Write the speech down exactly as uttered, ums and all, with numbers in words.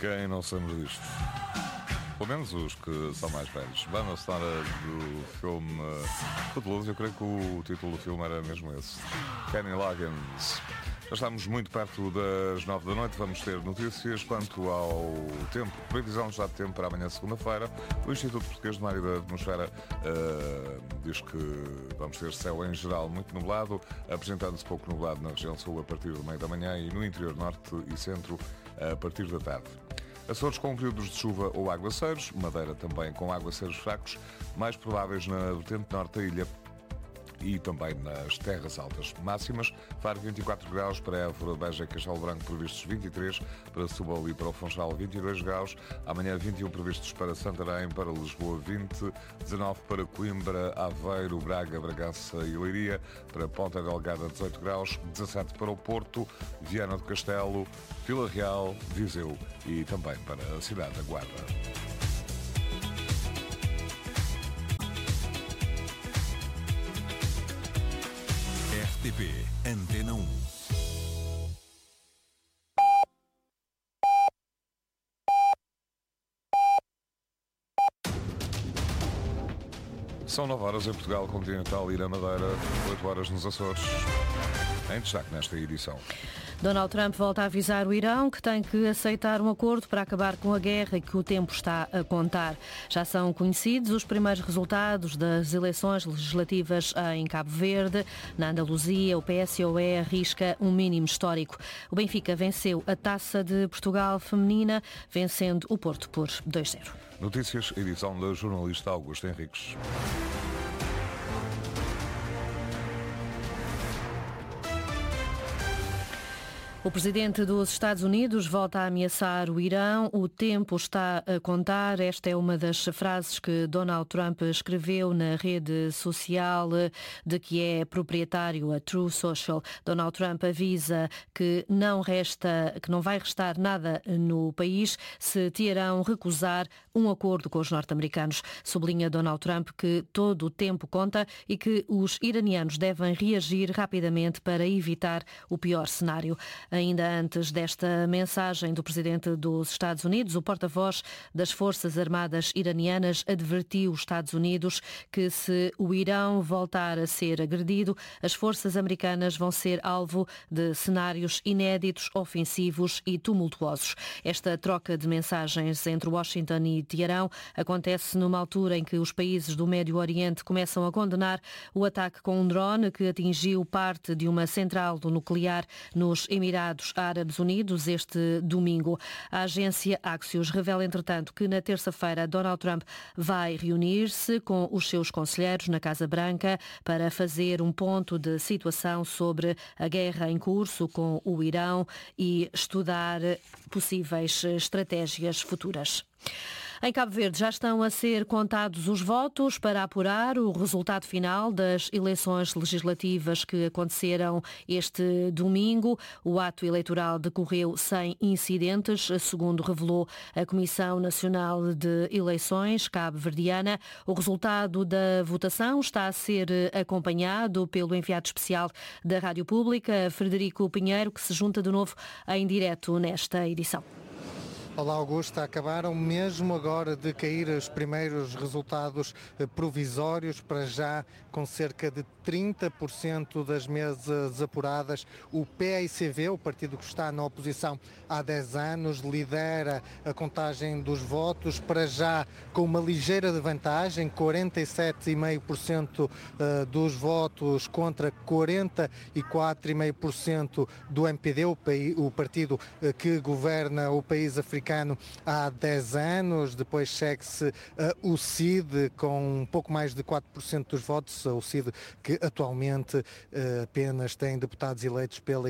Quem não sabemos disto? Pelo menos os que são mais velhos. Banda sonora do filme Footloose, eu creio que o título do filme era mesmo esse. Kenny Loggins. Já estamos muito perto das nove da noite, vamos ter notícias quanto ao tempo. Previsão já de tempo para amanhã, segunda-feira. O Instituto Português do Mar e da Atmosfera uh, diz que vamos ter céu em geral muito nublado, apresentando-se pouco nublado na região sul a partir do meio da manhã e no interior norte e centro a partir da tarde. Açores com períodos de chuva ou aguaceiros, Madeira também com aguaceiros fracos, mais prováveis na vertente norte da ilha e também nas terras altas. Máximas: Faro vinte e quatro graus, para Évora, Beja e Castelo Branco previstos vinte e três, para Setúbal e para o Funchal vinte e dois graus, amanhã vinte e um previstos para Santarém, para Lisboa vinte, dezanove para Coimbra, Aveiro, Braga, Bragança e Leiria, para Ponta Delgada dezoito graus, dezassete para o Porto, Viana do Castelo, Vila Real, Viseu e também para a cidade da Guarda. R T P Antena um. São nove horas em Portugal Continental e na Madeira, oito horas nos Açores. Em destaque nesta edição. Donald Trump volta a avisar o Irão que tem que aceitar um acordo para acabar com a guerra e que o tempo está a contar. Já são conhecidos os primeiros resultados das eleições legislativas em Cabo Verde. Na Andaluzia, o P S O E arrisca um mínimo histórico. O Benfica venceu a Taça de Portugal feminina, vencendo o Porto por dois a zero. Notícias, edição da jornalista Augusto Henriques. O presidente dos Estados Unidos volta a ameaçar o Irão. O tempo está a contar. Esta é uma das frases que Donald Trump escreveu na rede social de que é proprietário, a Truth Social. Donald Trump avisa que não resta, que não vai restar nada no país se Teherão recusar um acordo com os norte-americanos. Sublinha Donald Trump que todo o tempo conta e que os iranianos devem reagir rapidamente para evitar o pior cenário. Ainda antes desta mensagem do presidente dos Estados Unidos, o porta-voz das Forças Armadas iranianas advertiu os Estados Unidos que se o Irão voltar a ser agredido, as forças americanas vão ser alvo de cenários inéditos, ofensivos e tumultuosos. Esta troca de mensagens entre Washington e Teherão acontece numa altura em que os países do Médio Oriente começam a condenar o ataque com um drone que atingiu parte de uma central nuclear nos Emirados Árabes Unidos este domingo. A agência Axios revela, entretanto, que na terça-feira Donald Trump vai reunir-se com os seus conselheiros na Casa Branca para fazer um ponto de situação sobre a guerra em curso com o Irão e estudar possíveis estratégias futuras. Em Cabo Verde já estão a ser contados os votos para apurar o resultado final das eleições legislativas que aconteceram este domingo. O ato eleitoral decorreu sem incidentes, segundo revelou a Comissão Nacional de Eleições cabo-verdiana. O resultado da votação está a ser acompanhado pelo enviado especial da Rádio Pública, Frederico Pinheiro, que se junta de novo em direto nesta edição. Olá, Augusta. Acabaram mesmo agora de cair os primeiros resultados provisórios, para já com cerca de trinta por cento das mesas apuradas. O P I C V, o partido que está na oposição há dez anos, lidera a contagem dos votos, para já com uma ligeira vantagem, quarenta e sete vírgula cinco por cento dos votos contra quarenta e quatro vírgula cinco por cento do M P D, o partido que governa o país africano há dez anos. Depois segue-se uh, o C I D com um pouco mais de quatro por cento dos votos, o C I D que atualmente uh, apenas tem deputados eleitos pela